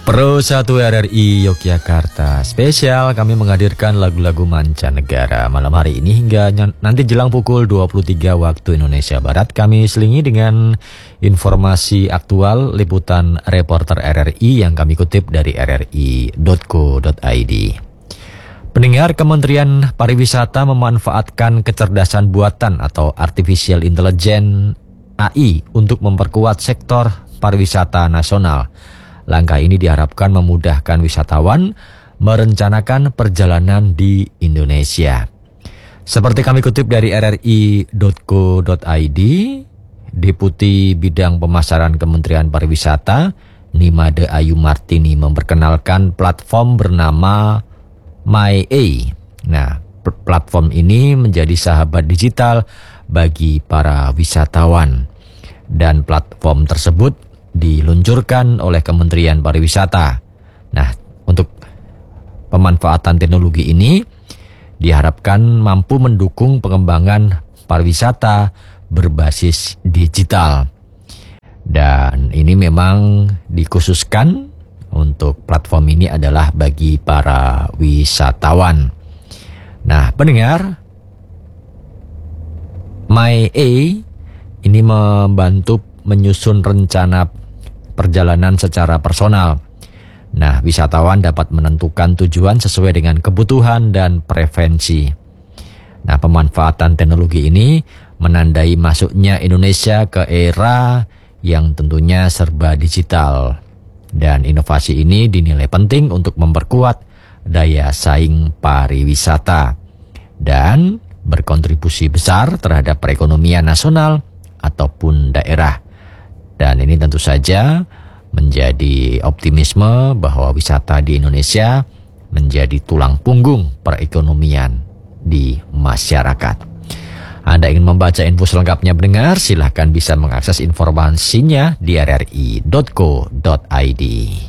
Pro 1 RRI Yogyakarta spesial, kami menghadirkan lagu-lagu mancanegara malam hari ini hingga nanti jelang pukul 23 waktu Indonesia Barat. Kami selingi dengan informasi aktual liputan reporter RRI yang kami kutip dari rri.co.id. Pendengar, Kementerian Pariwisata memanfaatkan kecerdasan buatan atau Artificial Intelligence AI untuk memperkuat sektor pariwisata nasional. Langkah ini diharapkan memudahkan wisatawan merencanakan perjalanan di Indonesia. Seperti kami kutip dari rri.co.id, Deputi Bidang Pemasaran Kementerian Pariwisata, Nimade Ayu Martini, memperkenalkan platform bernama MyA. Nah, platform ini menjadi sahabat digital bagi para wisatawan. Dan platform tersebut diluncurkan oleh Kementerian Pariwisata. Nah, untuk pemanfaatan teknologi ini diharapkan mampu mendukung pengembangan pariwisata berbasis digital. Dan ini memang dikhususkan untuk platform ini adalah bagi para wisatawan. Nah, pendengar, MyA ini membantu menyusun rencana perjalanan secara personal. Nah, wisatawan dapat menentukan tujuan sesuai dengan kebutuhan dan preferensi. Nah, pemanfaatan teknologi ini menandai masuknya Indonesia ke era yang tentunya serba digital. Dan inovasi ini dinilai penting untuk memperkuat daya saing pariwisata dan berkontribusi besar terhadap perekonomian nasional ataupun daerah. Dan ini tentu saja menjadi optimisme bahwa wisata di Indonesia menjadi tulang punggung perekonomian di masyarakat. Anda ingin membaca info selengkapnya, pendengar, silahkan bisa mengakses informasinya di rri.co.id.